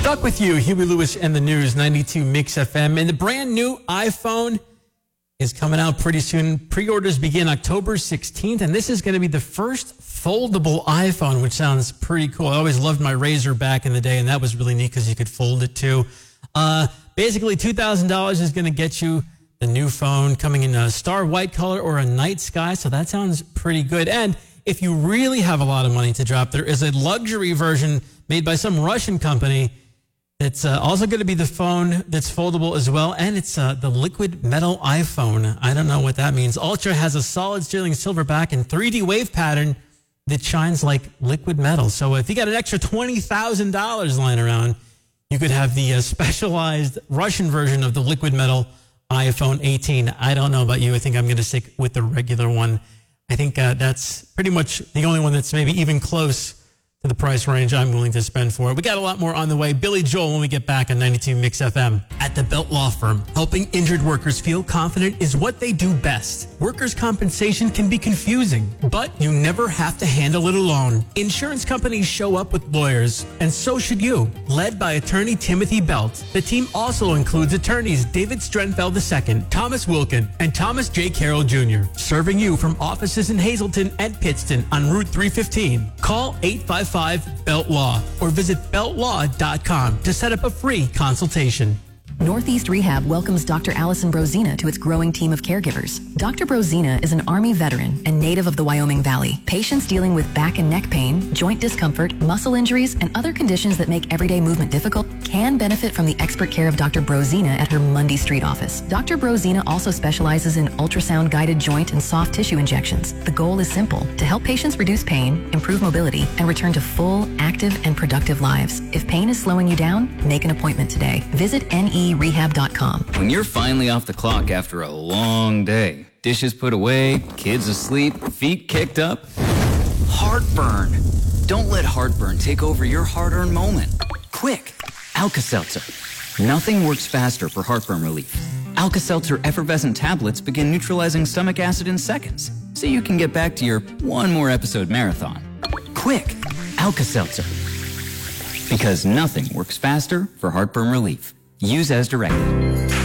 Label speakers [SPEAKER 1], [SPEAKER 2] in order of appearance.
[SPEAKER 1] Stuck with you, Huey Lewis and the News, 92 Mix FM. And the brand new iPhone is coming out pretty soon. Pre-orders begin October 16th, and this is going to be the first foldable iPhone, which sounds pretty cool. I always loved my Razr back in the day, and that was really neat because you could fold it too. Basically, $2,000 is going to get you the new phone coming in a star white color or a night sky, so that sounds pretty good. And if you really have a lot of money to drop, there is a luxury version made by some Russian company. It's also going to be the phone that's foldable as well, and it's the liquid metal iPhone. I don't know what that means. Ultra has a solid sterling silver back and 3D wave pattern that shines like liquid metal. So if you got an extra $20,000 lying around, you could have the specialized Russian version of the liquid metal iPhone 18. I don't know about you. I think I'm going to stick with the regular one. I think that's pretty much the only one that's maybe even close to the price range I'm willing to spend for it. We got a lot more on the way. Billy Joel when we get back on 92 Mix FM. At the Belt Law Firm, helping injured workers feel confident is what they do best. Workers' compensation can be confusing, but you never have to handle it alone. Insurance companies show up with lawyers, and so should you. Led by attorney Timothy Belt, the team also includes attorneys David Strenfeld II, Thomas Wilkin, and Thomas J. Carroll Jr., serving you from offices in Hazleton and Pittston on Route 315. Call 855-BELT Law or visit beltlaw.com to set up a free consultation.
[SPEAKER 2] Northeast Rehab welcomes Dr. Allison Brozina to its growing team of caregivers. Dr. Brozina is an Army veteran and native of the Wyoming Valley. Patients dealing with back and neck pain, joint discomfort, muscle injuries, and other conditions that make everyday movement difficult can benefit from the expert care of Dr. Brozina at her Mundy Street office. Dr. Brozina also specializes in ultrasound-guided joint and soft tissue injections. The goal is simple: to help patients reduce pain, improve mobility, and return to full, active, and productive lives. If pain is slowing you down, make an appointment today. Visit nerehab.com.
[SPEAKER 3] When you're finally off the clock after a long day, dishes put away, kids asleep, feet kicked up, heartburn. Don't let heartburn take over your hard-earned moment. Quick, Alka-Seltzer. Nothing works faster for heartburn relief. Alka-Seltzer effervescent tablets begin neutralizing stomach acid in seconds, so you can get back to your one more episode marathon. Quick, Alka-Seltzer. Because nothing works faster for heartburn relief. Use as directed.